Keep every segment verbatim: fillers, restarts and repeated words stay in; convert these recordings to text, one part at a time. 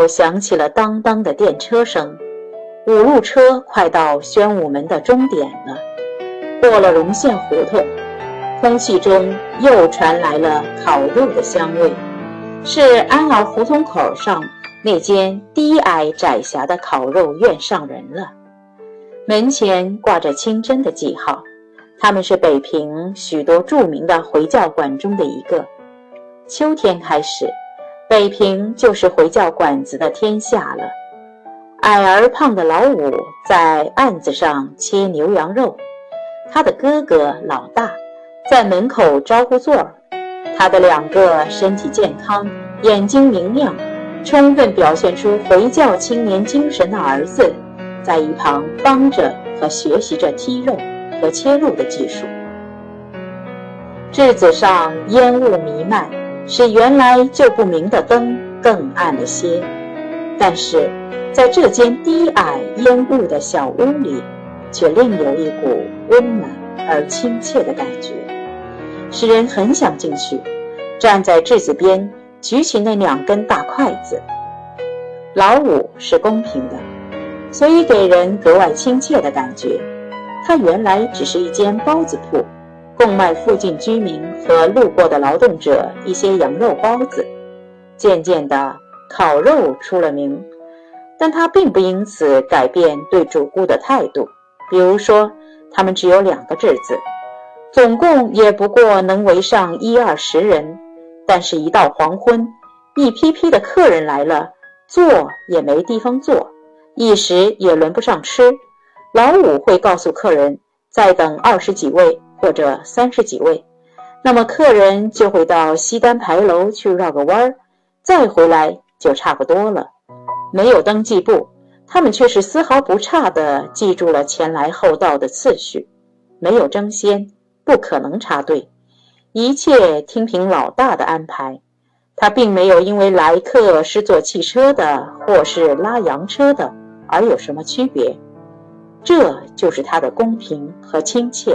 又响起了当当的电车声，五路车快到宣武门的终点了。过了荣县胡同，空气中又传来了烤肉的香味，是安敖胡同口上那间低矮窄狭的烤肉院上人了。门前挂着清真的记号，他们是北平许多著名的回教馆中的一个。秋天开始，北平就是回教馆子的天下了。矮而胖的老五在案子上切牛羊肉，他的哥哥老大在门口招呼座儿，他的两个身体健康、眼睛明亮、充分表现出回教青年精神的儿子，在一旁帮着和学习着剔肉和切肉的技术。制子上烟雾弥漫，使原来就不明的灯更暗了些，但是在这间低矮烟雾的小屋里，却另有一股温暖而亲切的感觉，使人很想进去，站在制子边，举起那两根大筷子。老五是公平的，所以给人格外亲切的感觉。它原来只是一间包子铺，供卖附近居民和路过的劳动者一些羊肉包子。渐渐的，烤肉出了名，但它并不因此改变对主顾的态度。比如说，他们只有两个制子，总共也不过能围上一二十人，但是一到黄昏，一批批的客人来了，坐也没地方坐，一时也轮不上吃。老五会告诉客人再等二十几位或者三十几位，那么客人就会到西单牌楼去绕个弯儿，再回来就差不多了。没有登记簿，他们却是丝毫不差地记住了前来后到的次序。没有争先，不可能插队，一切听凭老大的安排。他并没有因为来客是坐汽车的或是拉洋车的而有什么区别，这就是他的公平和亲切。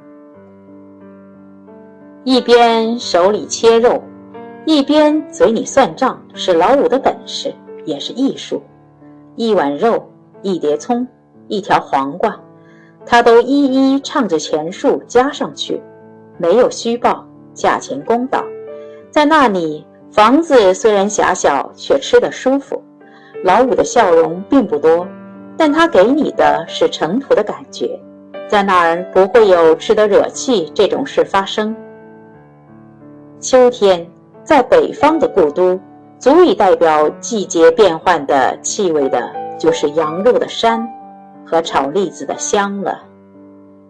一边手里切肉，一边嘴里算账，是老五的本事，也是艺术。一碗肉，一碟葱，一条黄瓜，他都一一唱着钱数加上去，没有虚报，价钱公道。在那里，房子虽然狭小，却吃得舒服。老五的笑容并不多，但他给你的是尘土的感觉，在那儿不会有吃得惹气这种事发生。秋天在北方的故都，足以代表季节变换的气味的，就是羊肉的膻和炒栗子的香了。